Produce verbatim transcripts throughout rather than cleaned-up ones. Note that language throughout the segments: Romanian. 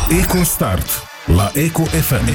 EcoStart la Eco F M.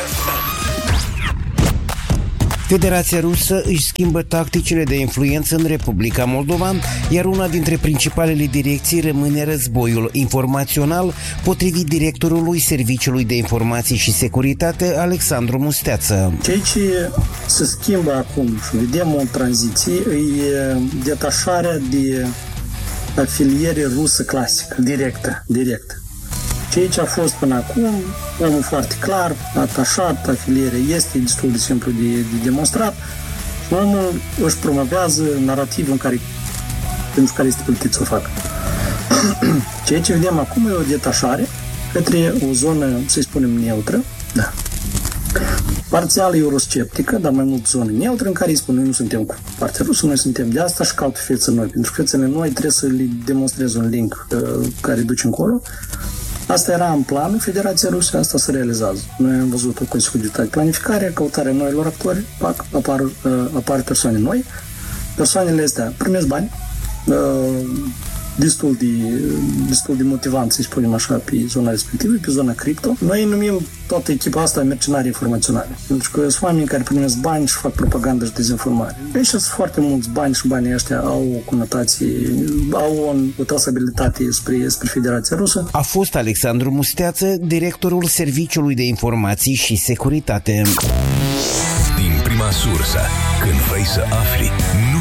Federația Rusă își schimbă tacticile de influență în Republica Moldova, iar una dintre principalele direcții rămâne războiul informațional, potrivit directorului Serviciului de Informații și Securitate, Alexandru Musteață. Ceea ce se schimbă acum și vedem o tranziție e detașarea de afiliere rusă clasică, directă, directă. Ceea ce a fost până acum, omul foarte clar, atașat, afiliere este destul de simplu de, de demonstrat și omul își promovează narativul în care, pentru care este plătit să o facă. Ceea ce vedem acum e o detașare către o zonă, să-i spunem, neutră, da. Parțial eurosceptică, dar mai mult zonă neutră în care îi spun noi nu suntem cu partea rusă, noi suntem de asta și caută fețe noi, pentru că fețele noi trebuie să le demonstreze un link uh, care duce încolo. Asta era în planul Federației Ruse, asta se realizează. Noi am văzut o consecuțiune, planificarea, căutarea noilor actori, pac, apar, uh, apar persoane noi. Persoanele astea primesc bani, uh, destul de, destul de motivant, să spunem așa, pe zona respectivă, pe zona cripto. Noi numim toată echipa asta mercenari informaționale, pentru că sunt oameni care primesc bani și fac propagandă și dezinformare. Deci sunt foarte mulți bani și banii ăștia au o conotație, au o trasabilitate spre, spre Federația Rusă. A fost Alexandru Musteață, directorul Serviciului de Informații și Securitate. Din prima sursă, când vrei să afli, nu